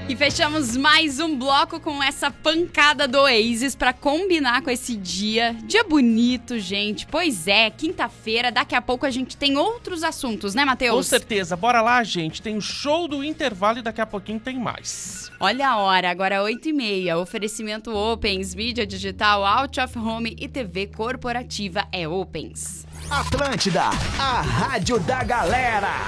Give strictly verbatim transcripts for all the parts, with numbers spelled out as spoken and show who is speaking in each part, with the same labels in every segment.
Speaker 1: E fechamos mais um bloco com essa pancada do Oasis pra combinar com esse dia. Dia bonito, gente. Pois é, quinta-feira, daqui a pouco a gente tem outros assuntos, né, Matheus?
Speaker 2: Com certeza. Bora lá, gente. Tem o show do intervalo e daqui a pouquinho tem mais.
Speaker 1: Olha a hora, agora oito e meia. Oferecimento Opens, mídia digital, out of home e T V corporativa é Opens.
Speaker 3: Atlântida, a rádio da galera.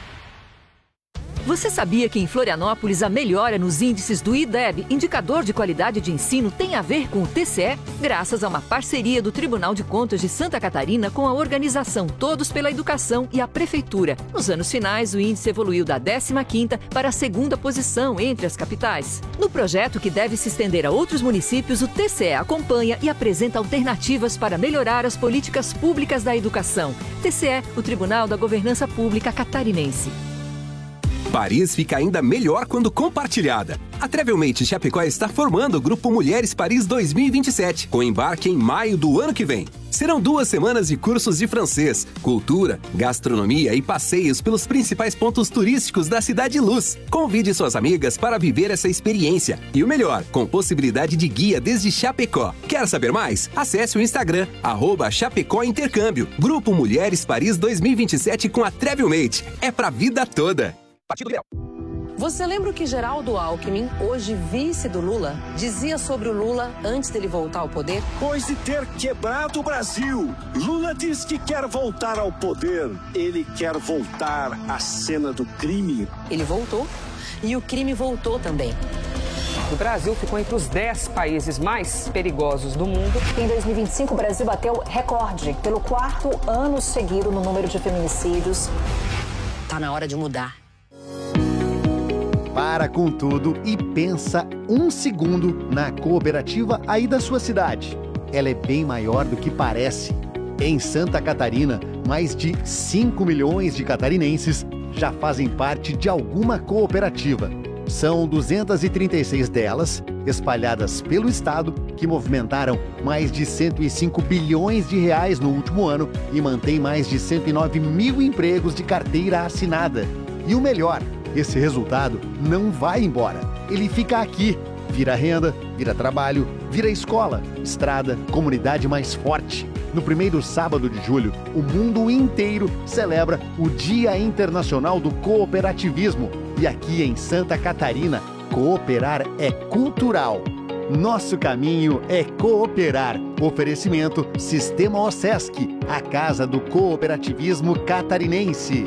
Speaker 4: Você sabia que em Florianópolis a melhora nos índices do I D E B, Indicador de Qualidade de Ensino, tem a ver com o T C E? Graças a uma parceria do Tribunal de Contas de Santa Catarina com a organização Todos pela Educação e a Prefeitura. Nos anos finais, o índice evoluiu da décima quinta para a segunda posição entre as capitais. No projeto, que deve se estender a outros municípios, o T C E acompanha e apresenta alternativas para melhorar as políticas públicas da educação. T C E, o Tribunal da Governança Pública Catarinense.
Speaker 5: Paris fica ainda melhor quando compartilhada. A Travelmate Chapecó está formando o Grupo Mulheres Paris dois mil e vinte e sete, com embarque em maio do ano que vem. Serão duas semanas de cursos de francês, cultura, gastronomia e passeios pelos principais pontos turísticos da Cidade Luz. Convide suas amigas para viver essa experiência. E o melhor, com possibilidade de guia desde Chapecó. Quer saber mais? Acesse o Instagram, arroba Chapecó Intercâmbio. Grupo Mulheres Paris dois mil e vinte e sete com a Travelmate. É pra vida toda. Partido Liberal.
Speaker 6: Você lembra o que Geraldo Alckmin, hoje vice do Lula, dizia sobre o Lula antes dele voltar ao poder?
Speaker 7: Depois de ter quebrado o Brasil, Lula diz que quer voltar ao poder. Ele quer voltar à cena do crime.
Speaker 6: Ele voltou e o crime voltou também.
Speaker 8: O Brasil ficou entre os dez países mais perigosos do mundo.
Speaker 9: Em dois mil e vinte e cinco, o Brasil bateu recorde pelo quarto ano seguido no número de feminicídios.
Speaker 6: Tá na hora de mudar.
Speaker 10: Para com tudo e pensa um segundo na cooperativa aí da sua cidade. Ela é bem maior do que parece. Em Santa Catarina, mais de cinco milhões de catarinenses já fazem parte de alguma cooperativa. São duzentas e trinta e seis delas, espalhadas pelo estado, que movimentaram mais de cento e cinco bilhões de reais no último ano e mantém mais de cento e nove mil empregos de carteira assinada. E o melhor, esse resultado não vai embora. Ele fica aqui. Vira renda, vira trabalho, vira escola, estrada, comunidade mais forte. No primeiro sábado de julho, o mundo inteiro celebra o Dia Internacional do Cooperativismo. E aqui em Santa Catarina, cooperar é cultural. Nosso caminho é cooperar. Oferecimento Sistema OSESC, a casa do cooperativismo catarinense.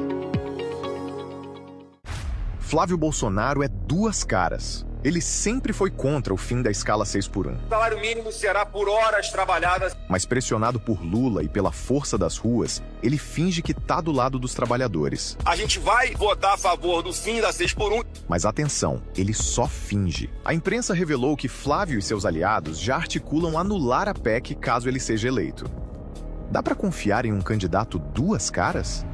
Speaker 11: Flávio Bolsonaro é duas caras. Ele sempre foi contra o fim da escala seis por um.
Speaker 12: O salário mínimo será por horas trabalhadas.
Speaker 11: Mas pressionado por Lula e pela força das ruas, ele finge que tá do lado dos trabalhadores.
Speaker 12: A gente vai votar a favor do fim da seis por um.
Speaker 11: Mas atenção, ele só finge. A imprensa revelou que Flávio e seus aliados já articulam anular a P E C caso ele seja eleito. Dá pra confiar em um candidato duas caras?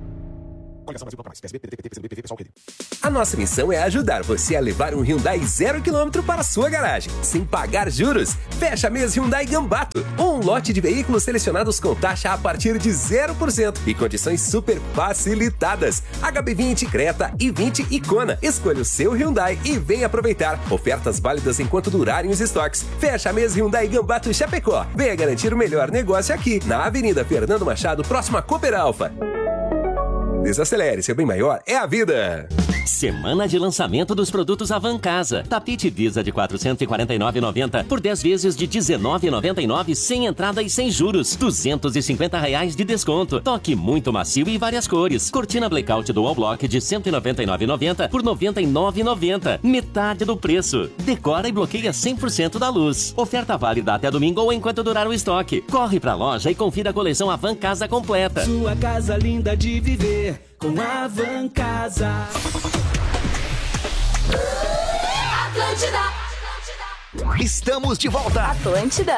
Speaker 5: A nossa missão é ajudar você a levar um Hyundai zero quilômetro para a sua garagem, sem pagar juros. Fecha mês Hyundai Gambato. Um lote de veículos selecionados com taxa a partir de zero por cento e condições super facilitadas. H B vinte, Creta, i vinte e Kona. Escolha o seu Hyundai e vem aproveitar. Ofertas válidas enquanto durarem os estoques. Fecha mês Hyundai Gambato Chapecó. Venha garantir o melhor negócio aqui, na Avenida Fernando Machado, próximo a Cooper Alfa. Desacelere, seu bem maior é a vida.
Speaker 13: Semana de lançamento dos produtos Avan Casa. Tapete Visa de quatrocentos e quarenta e nove reais e noventa centavos por dez vezes de dezenove reais e noventa e nove centavos sem entrada e sem juros. duzentos e cinquenta reais de desconto. Toque muito macio e várias cores. Cortina Blackout Dual Block de cento e noventa e nove reais e noventa centavos por noventa e nove reais e noventa centavos. Metade do preço. Decora e bloqueia cem por cento da luz. Oferta válida até domingo ou enquanto durar o estoque. Corre pra loja e confira a coleção Avan Casa completa.
Speaker 14: Sua casa linda de viver com a Avan Casa.
Speaker 15: Atlântida.
Speaker 3: Estamos de volta.
Speaker 9: Atlântida.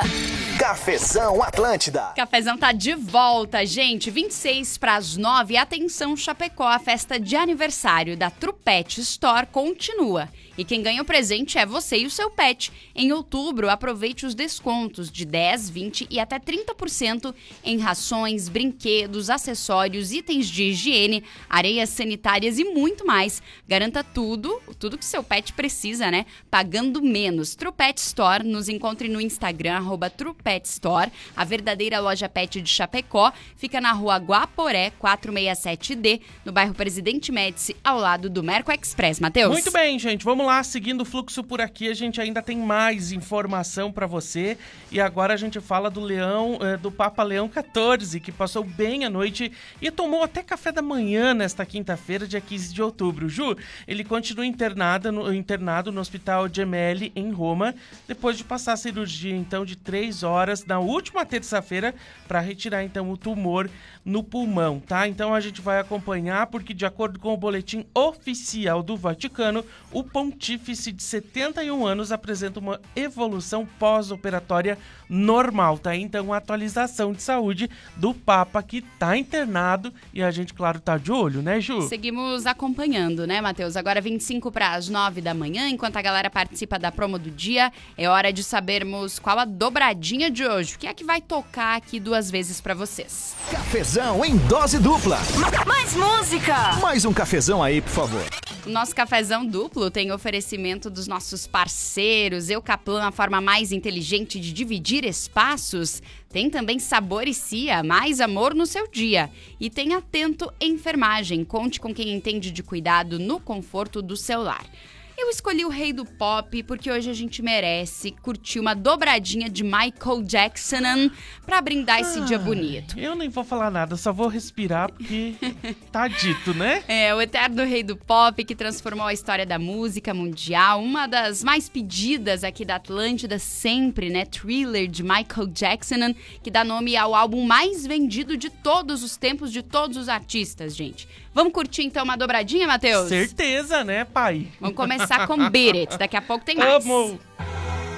Speaker 3: Cafezão Atlântida.
Speaker 1: Cafezão tá de volta, gente. vinte e seis para as nove. Atenção, Chapecó. A festa de aniversário da Trupet Store continua. E quem ganha o presente é você e o seu pet. Em outubro, aproveite os descontos de dez, vinte e até trinta por cento em rações, brinquedos, acessórios, itens de higiene, areias sanitárias e muito mais. Garanta tudo, tudo que seu pet precisa, né? Pagando menos. Trupet Store, nos encontre no Instagram, arroba Trupet Store. A verdadeira loja pet de Chapecó fica na rua Guaporé, quatrocentos e sessenta e sete D, no bairro Presidente Médici, ao lado do Merco Express. Matheus?
Speaker 2: Muito bem, gente. Vamos lá, seguindo o fluxo por aqui, a gente ainda tem mais informação pra você. E agora a gente fala do Leão, eh, do Papa Leão quatorze, que passou bem a noite e tomou até café da manhã nesta quinta-feira, dia quinze de outubro. Ju, ele continua internado no, internado no Hospital Gemelli, em Roma, depois de passar a cirurgia, então, de três horas na última terça-feira para retirar, então, o tumor no pulmão, tá? Então a gente vai acompanhar, porque de acordo com o boletim oficial do Vaticano, o pontífice de setenta e um anos apresenta uma evolução pós-operatória normal, tá? Então, uma atualização de saúde do Papa, que tá internado, e a gente, claro, tá de olho, né, Ju?
Speaker 1: Seguimos acompanhando, né, Matheus? Agora vinte e cinco para as nove da manhã, enquanto a galera participa da promo do dia, é hora de sabermos qual a dobradinha de hoje. O que é que vai tocar aqui duas vezes para vocês?
Speaker 3: Cafezão em dose dupla.
Speaker 9: Mais música!
Speaker 3: Mais um cafezão aí, por favor.
Speaker 1: O nosso cafezão duplo tem oferecimento dos nossos parceiros. Eucaplan, a forma mais inteligente de dividir espaços. Tem também Sabor e Cia, mais amor no seu dia. E tem Atento Enfermagem. Conte com quem entende de cuidado no conforto do seu lar. Eu escolhi o Rei do Pop porque hoje a gente merece curtir uma dobradinha de Michael Jackson pra brindar esse ah, dia bonito.
Speaker 2: Eu nem vou falar nada, só vou respirar porque tá dito, né?
Speaker 1: É, o eterno Rei do Pop que transformou a história da música mundial, uma das mais pedidas aqui da Atlântida sempre, né? Thriller, de Michael Jackson, que dá nome ao álbum mais vendido de todos os tempos, de todos os artistas, gente. Vamos curtir então uma dobradinha, Matheus?
Speaker 2: Certeza, né, pai?
Speaker 1: Vamos começar com Beat It. Daqui a pouco tem mais.
Speaker 2: Amo!